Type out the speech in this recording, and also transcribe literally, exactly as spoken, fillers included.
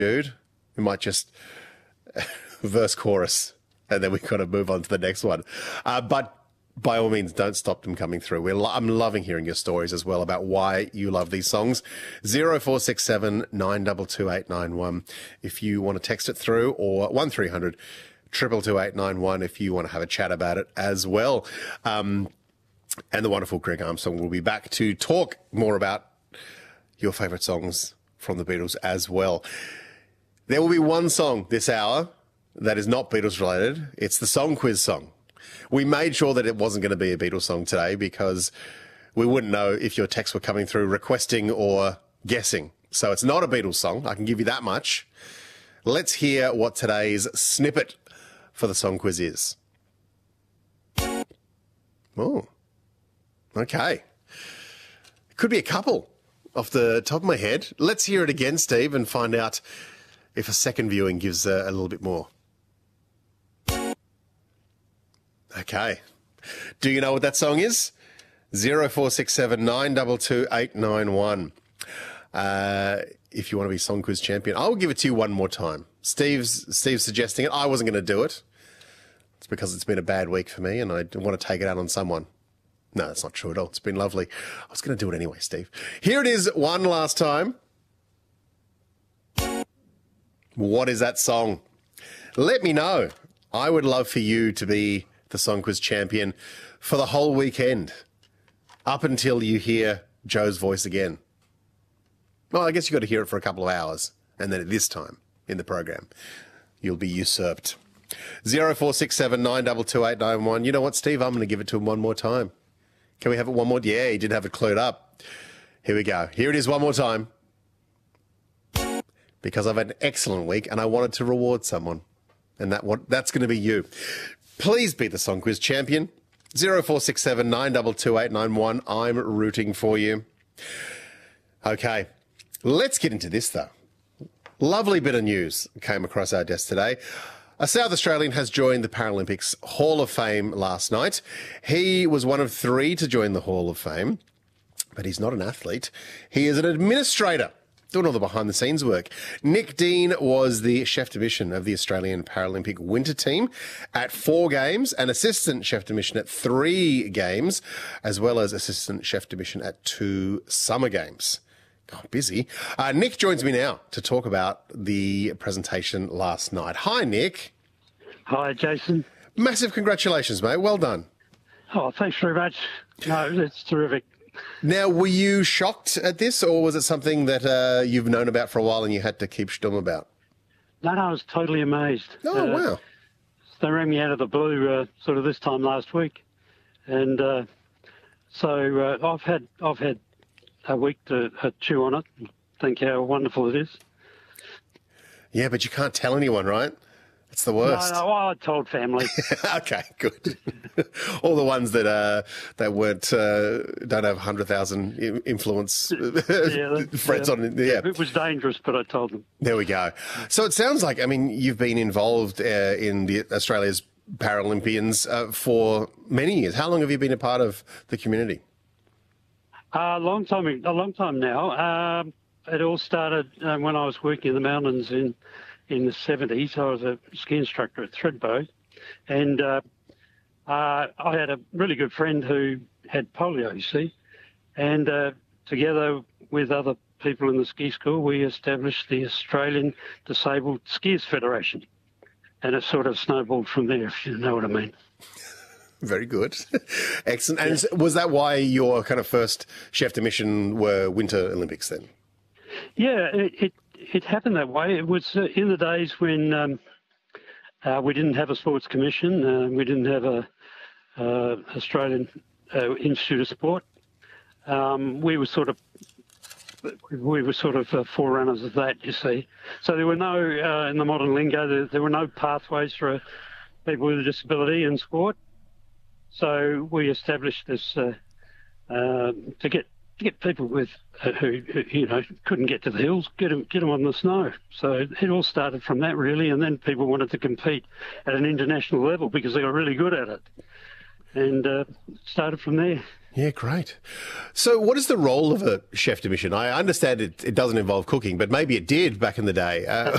dude. We might just verse chorus and then we've got to move on to the next one. Uh, but by all means, don't stop them coming through. We're lo- I'm loving hearing your stories as well about why you love these songs. zero four six seven nine two two eight nine one if you want to text it through, or one three hundred two two two eight nine one if you want to have a chat about it as well. Um, and the wonderful Greg Armstrong will be back to talk more about your favourite songs from the Beatles as well. There will be one song this hour that is not Beatles related. It's the song quiz song. We made sure that it wasn't going to be a Beatles song today because we wouldn't know if your texts were coming through requesting or guessing. So it's not a Beatles song. I can give you that much. Let's hear what today's snippet for the song quiz is. Oh, okay. It could be a couple off the top of my head. Let's hear it again, Steve, and find out if a second viewing gives uh, a little bit more. Okay. Do you know what that song is? zero four six seven nine two two eight nine one. Uh, if you want to be Song Quiz champion, I'll give it to you one more time. Steve's Steve's suggesting it. I wasn't going to do it. It's because it's been a bad week for me and I want to take it out on someone. No, that's not true at all. It's been lovely. I was going to do it anyway, Steve. Here it is one last time. What is that song? Let me know. I would love for you to be the Song Quiz champion for the whole weekend, up until you hear Joe's voice again. Well, I guess you've got to hear it for a couple of hours, and then at this time in the program, you'll be usurped. zero four six seven nine two two eight nine one. You know what, Steve? I'm going to give it to him one more time. Can we have it one more? Yeah, he did have it clued up. Here we go. Here it is one more time. Because I've had an excellent week and I wanted to reward someone. And that what that's going to be you. Please be the Song Quiz champion. zero four six seven nine two two eight nine one. I'm rooting for you. Okay, let's get into this, though. Lovely bit of news came across our desk today. A South Australian has joined the Paralympics Hall of Fame last night. He was one of three to join the Hall of Fame, but he's not an athlete. He is an administrator, doing all the behind-the-scenes work. Nick Dean was the chef de mission of the Australian Paralympic winter team at four games, and assistant chef de mission at three games, as well as assistant chef de mission at two summer games. God, busy. Uh, Nick joins me now to talk about the presentation last night. Hi, Nick. Hi, Jason. Massive congratulations, mate. Well done. Oh, thanks very much. No, it's terrific. Now, were you shocked at this, or was it something that uh, you've known about for a while and you had to keep stum about? No, no, I was totally amazed. Oh, uh, wow. They rang me out of the blue uh, sort of this time last week. And uh, so uh, I've had I've had a week to uh, chew on it and think how wonderful it is. Yeah, but you can't tell anyone, right? It's the worst. No, no, I told family. Okay, good. All the ones that uh, that weren't uh, don't have hundred thousand influence yeah, friends yeah. on. Yeah, It was dangerous, but I told them. There we go. So it sounds like, I mean, you've been involved uh, in the Australia's Paralympians uh, for many years. How long have you been a part of the community? A uh, long time, a long time now. Um, it all started uh, when I was working in the mountains in. In the seventies, I was a ski instructor at Thredbo, and uh, uh, I had a really good friend who had polio, you see, and uh, together with other people in the ski school, we established the Australian Disabled Skiers Federation, and it sort of snowballed from there, if you know what I mean. Very good. Excellent. And yeah. Was that why your kind of first chef de mission were Winter Olympics then? Yeah, it, it It happened that way. It was uh, in the days when um, uh, we didn't have a sports commission, uh, we didn't have a uh, Australian uh, Institute of Sport. Um, we were sort of we were sort of uh, forerunners of that, you see. So there were no, uh, in the modern lingo, there, there were no pathways for uh, people with a disability in sport. So we established this uh, uh, to get. To get people with uh, who, who you know couldn't get to the hills, get them get them on the snow. So it all started from that really, and then people wanted to compete at an international level because they got really good at it, and uh, it started from there. Yeah, great. So what is the role of a chef de mission? I understand it, it doesn't involve cooking, but maybe it did back in the day. Uh,